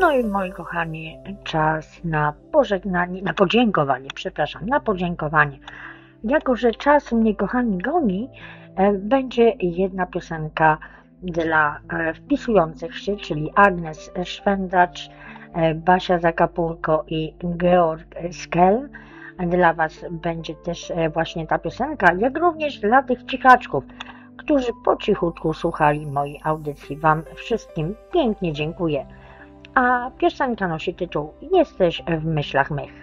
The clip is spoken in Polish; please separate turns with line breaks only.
No i moi kochani, czas na pożegnanie, na podziękowanie. Jako że czas mnie, kochani, goni, będzie jedna piosenka dla wpisujących się, czyli Agnes Szwendacz, Basia Zakapulko i Georg Skel. Dla Was będzie też właśnie ta piosenka, jak również dla tych cichaczków, którzy po cichutku słuchali mojej audycji. Wam wszystkim pięknie dziękuję. A piosenka nosi tytuł Jesteś w myślach mych.